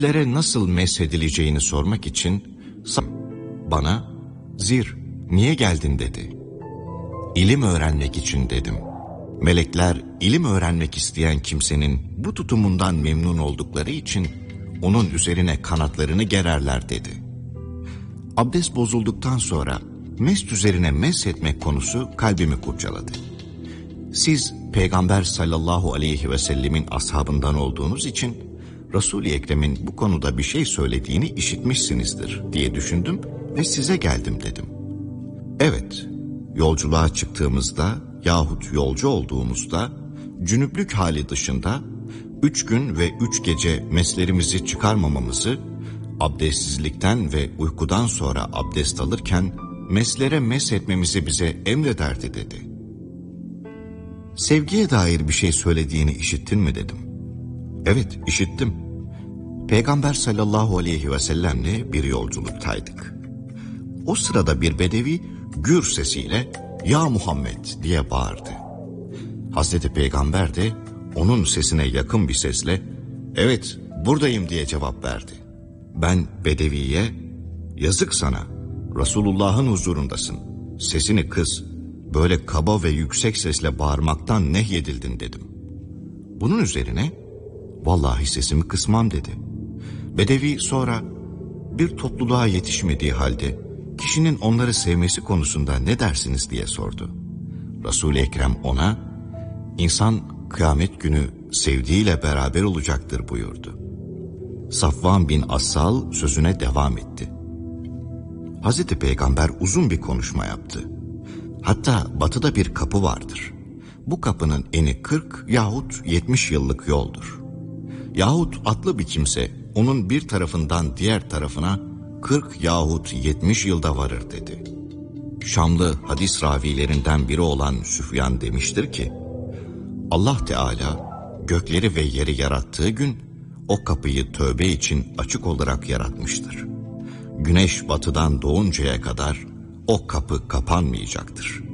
Lere nasıl meshedileceğini sormak için bana "Zir, niye geldin?" dedi. "İlim öğrenmek için" dedim. Melekler ilim öğrenmek isteyen kimsenin bu tutumundan memnun oldukları için onun üzerine kanatlarını gererler dedi. Abdest bozulduktan sonra mest üzerine meshetmek konusu kalbimi kurcaladı. Siz Peygamber sallallahu aleyhi ve sellemin ashabından olduğunuz için Resul-i Ekrem'in bu konuda bir şey söylediğini işitmişsinizdir diye düşündüm ve size geldim dedim. Evet, yolculuğa çıktığımızda yahut yolcu olduğumuzda cünüplük hali dışında 3 gün ve 3 gece meslerimizi çıkarmamamızı, abdestsizlikten ve uykudan sonra abdest alırken meslere meshetmemizi bize emrederdi dedi. Sevgiye dair bir şey söylediğini işittin mi dedim. Evet, işittim. Peygamber sallallahu aleyhi ve sellemle bir yolculuktaydık. O sırada bir bedevi gür sesiyle "Ya Muhammed" diye bağırdı. Hazreti Peygamber de onun sesine yakın bir sesle "Evet, buradayım" diye cevap verdi. Ben bedeviye "Yazık sana, Resulullah'ın huzurundasın, sesini kıs, böyle kaba ve yüksek sesle bağırmaktan nehyedildin" dedim. Bunun üzerine "Vallahi sesimi kısmam" dedi. Bedevi sonra bir topluluğa yetişmediği halde kişinin onları sevmesi konusunda ne dersiniz diye sordu. Resul-i Ekrem ona "İnsan kıyamet günü sevdiğiyle beraber olacaktır" buyurdu. Safvan bin Assal sözüne devam etti. Hazreti Peygamber uzun bir konuşma yaptı. Hatta batıda bir kapı vardır. Bu kapının eni 40 yahut 70 yıllık yoldur. Yahut atlı bir kimse onun bir tarafından diğer tarafına 40 yahut 70 yılda varır dedi. Şamlı hadis ravilerinden biri olan Süfyan demiştir ki, Allah Teala gökleri ve yeri yarattığı gün o kapıyı tövbe için açık olarak yaratmıştır. Güneş batıdan doğuncaya kadar o kapı kapanmayacaktır.